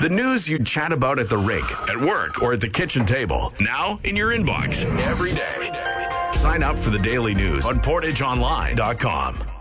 The news you'd chat about at the rink, at work, or at the kitchen table. Now in your inbox every day. Sign up for the daily news on PortageOnline.com.